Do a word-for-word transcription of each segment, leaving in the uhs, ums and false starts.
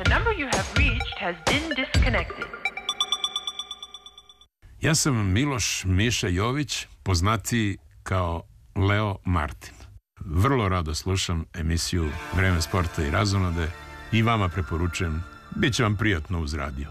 The number you have reached has been disconnected. Ja sam Miloš Miša Jović, poznatiji kao Leo Martin. Vrlo rado slušam emisiju Vreme sporta i razonode i vama preporučujem, bit će vam prijatno uz radio.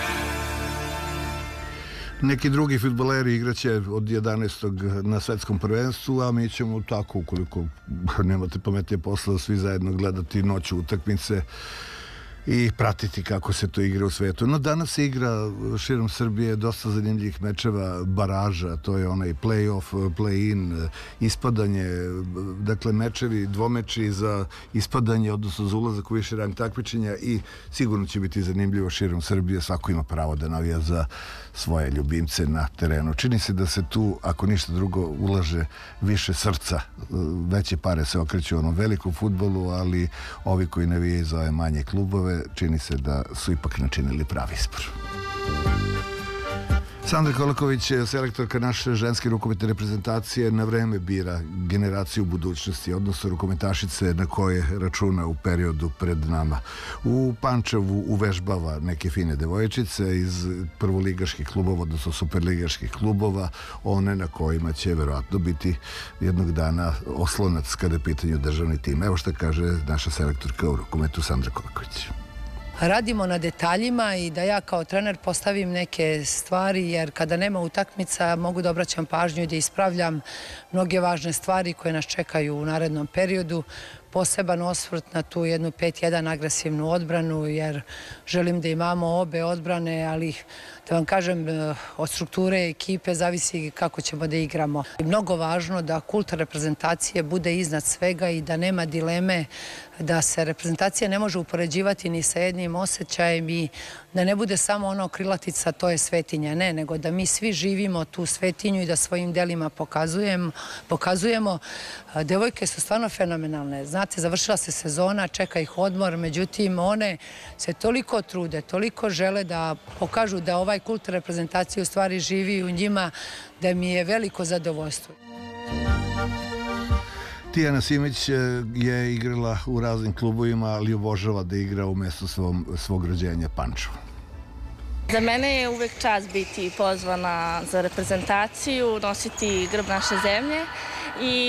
Neki drugi fudbaleri igraće od jedanaestog na svetskom prvenstvu, a mi ćemo tako, ukoliko nemate pametnije posla, svi zajedno gledati noću utakmice i pratiti kako se to igra u svetu. No danas se igra širom Srbije dosta zanimljivih mečeva, baraža, to je onaj play-off, play-in, ispadanje, dakle mečevi, dvomeči za ispadanje, odnosno za ulazak u više rang takmičenja i sigurno će biti zanimljivo širom Srbije. Svako ima pravo da navija za svoje ljubimce na terenu. Čini se da se tu, ako ništa drugo, ulaže više srca. Veće pare se okreću u onom velikom fudbalu, ali ovi koji navijaju za ove manje klubove, čini se da su ipak načinili pravi izbor. Sandra Kolaković, selektorka naše ženske rukometne reprezentacije, na vreme bira generaciju budućnosti, odnosno rukometašice na koje računa u periodu pred nama. U Pančevu uvežbava neke fine devojčice iz prvoligaških klubova, odnosno superligaških klubova, one na kojima će verovatno biti jednog dana oslonac kada je pitanju državni tim. Evo što kaže naša selektorka u rukometu Sandra Kolaković. Radimo na detaljima i da ja kao trener postavim neke stvari, jer kada nema utakmica mogu da obraćam pažnju i da ispravljam mnoge važne stvari koje nas čekaju u narednom periodu. Poseban osvrt na tu jednu pet jedan agresivnu odbranu, jer želim da imamo obe odbrane, ali da vam kažem, od strukture ekipe zavisi kako ćemo da igramo. Mnogo važno da kultura reprezentacije bude iznad svega i da nema dileme, da se reprezentacija ne može upoređivati ni sa jednim osjećajem i da ne bude samo ono krilatica to je svetinja, ne, nego da mi svi živimo tu svetinju i da svojim delima pokazujemo. pokazujemo. Devojke su stvarno fenomenalne. Znate, završila se sezona, čeka ih odmor, međutim one se toliko trude, toliko žele da pokažu da ovaj kult reprezentacije u stvari živi u njima, da mi je veliko zadovoljstvo. Tijana Simić je igrala u raznim klubovima, ali obožava da igra u mjestu svom, svog rođenja Pančevo. Za mene je uvek čast biti pozvana za reprezentaciju, nositi grb naše zemlje i